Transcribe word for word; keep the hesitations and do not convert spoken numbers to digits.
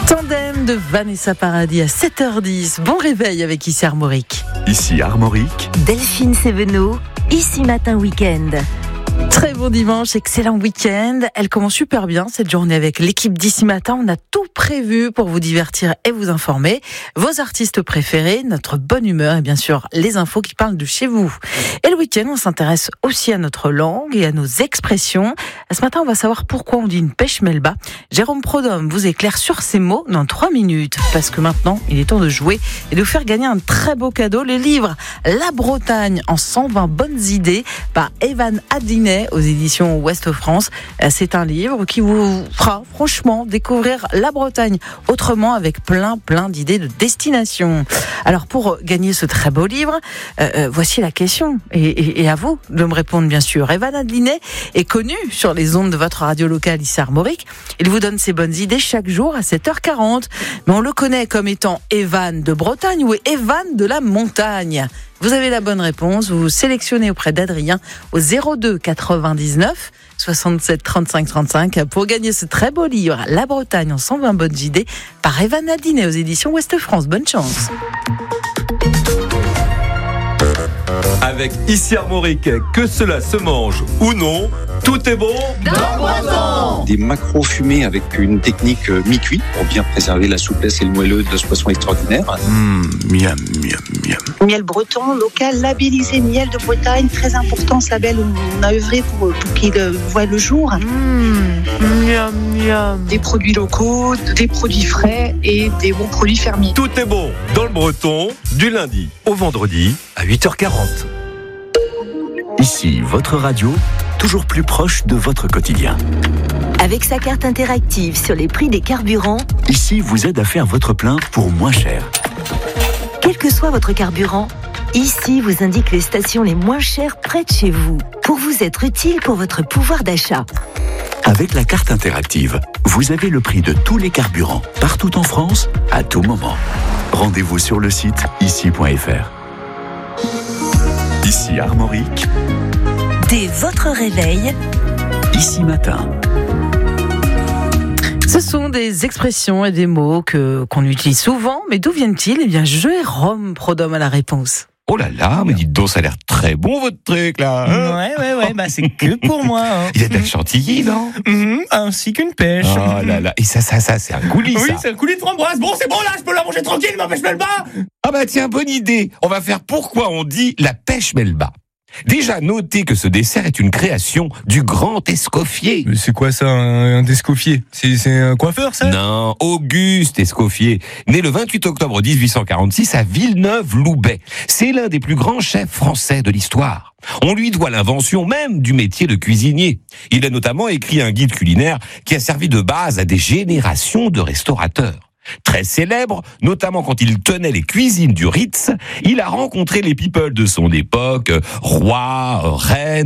Tandem de Vanessa Paradis à sept heures dix. Bon réveil avec ici Armorique. Ici Armorique. Delphine Sévenot, ici Matin Week-end. Très bon dimanche, excellent week-end. Elle commence super bien cette journée avec l'équipe d'ici matin. On a tout prévu pour vous divertir et vous informer. Vos artistes préférés, notre bonne humeur et bien sûr les infos qui parlent de chez vous. Et le week-end, on s'intéresse aussi à notre langue et à nos expressions. Ce matin, on va savoir pourquoi on dit une pêche melba. Jérôme Prodhomme vous éclaire sur ces mots dans trois minutes. Parce que maintenant, il est temps de jouer et de vous faire gagner un très beau cadeau. Le livre La Bretagne en cent vingt bonnes idées par Evan Adinet aux éditions Ouest France. C'est un livre qui vous fera franchement découvrir la Bretagne autrement avec plein plein d'idées de destination. Alors pour gagner ce très beau livre, euh, voici la question et, et, et à vous de me répondre bien sûr. Evan Adinet est connu sur les ondes de votre radio locale ici Armorique. Il vous donne ses bonnes idées chaque jour à sept heures quarante. Mais on le connaît comme étant Evan de Bretagne ou Evan de la montagne. Vous avez la bonne réponse, vous vous sélectionnez auprès d'Adrien au zéro deux quatre-vingt-dix-neuf soixante-sept trente-cinq trente-cinq pour gagner ce très beau livre La Bretagne en cent vingt bonnes idées par Evan Adinet aux éditions Ouest France. Bonne chance. Avec Ici Armorique, que cela se mange ou non, tout est bon dans le Breton. Des maquereaux fumés avec une technique mi-cuit pour bien préserver la souplesse et le moelleux de ce poisson extraordinaire. Mmh, miam, miam, miam. Miel breton, local, labellisé, miel de Bretagne, très important ce label, on a œuvré pour, pour qu'il voie le jour. Mmh, miam, miam. Des produits locaux, des produits frais et des bons produits fermiers. Tout est bon dans le Breton, du lundi au vendredi à huit heures quarante. Ici, votre radio, toujours plus proche de votre quotidien. Avec sa carte interactive sur les prix des carburants, Ici vous aide à faire votre plein pour moins cher. quel que soit votre carburant, Ici vous indique les stations les moins chères près de chez vous, pour vous être utile pour votre pouvoir d'achat. Avec la carte interactive, vous avez le prix de tous les carburants, partout en France, à tout moment. Rendez-vous sur le site ici point f r. Ici Armorique, Dès votre réveil, ici matin. Ce sont des expressions et des mots que, qu'on utilise souvent, mais d'où viennent-ils ? Eh bien, Jérôme Prodhomme a la réponse. Oh là là, mais dites donc, ça a l'air très bon votre truc là. Hein Ouais, ouais, ouais, bah c'est que pour moi. Hein. Il y a de la chantilly, non ? Mmh, ainsi qu'une pêche. Oh là là, et ça, ça, ça, c'est un coulis, Oui, ça. c'est un coulis de framboise. Bon, c'est bon là, je peux la manger tranquille, ma pêche melba. Ah bah tiens, bonne idée. On va faire pourquoi on dit la pêche melba. Déjà, notez que ce dessert est une création du grand Escoffier. Mais c'est quoi ça, un, un Escoffier ? C'est, c'est un coiffeur, ça ? Non, Auguste Escoffier, né le vingt-huit octobre dix-huit cent quarante-six à Villeneuve-Loubet. C'est l'un des plus grands chefs français de l'histoire. On lui doit l'invention même du métier de cuisinier. Il a notamment écrit un guide culinaire qui a servi de base à des générations de restaurateurs. Très célèbre, notamment quand il tenait les cuisines du Ritz, il a rencontré les people de son époque, rois, reines,